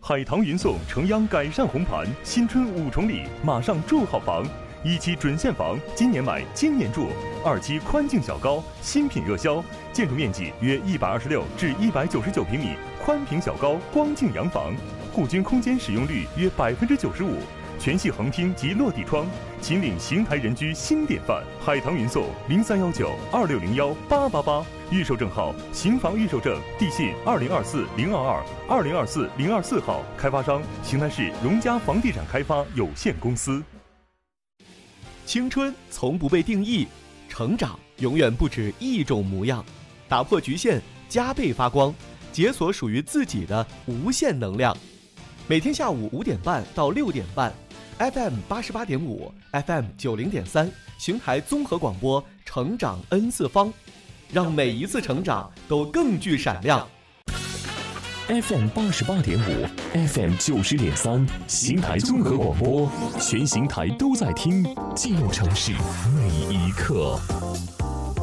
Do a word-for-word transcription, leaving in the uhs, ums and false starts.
海棠云送城央改善红盘，新春五重礼，马上住好房。一期准现房，今年买，今年住；二期宽净小高，新品热销，建筑面积约一百二十六至一百九十九平米，宽平小高光净洋房，户均空间使用率约百分之九十五，全系横厅及落地窗，秦岭邢台人居新典范。海棠云送零三幺九二六零幺八八八，预售证号邢房预售证，地信二零二四零二二二零二四零二四号，开发商邢台市荣家房地产开发有限公司。 青春从不被定义，成长永远不止一种模样。打破局限，加倍发光，解锁属于自己的无限能量。每天下午五点半到六点半 ，F M 八十八点五 ，F M 九零点三，邢台综合广播，成长 N 次方，让每一次成长都更具闪亮。 F M 八十八点五 ，F M 九十点三，邢台综合广播，全邢台都在听，记录城市每一刻。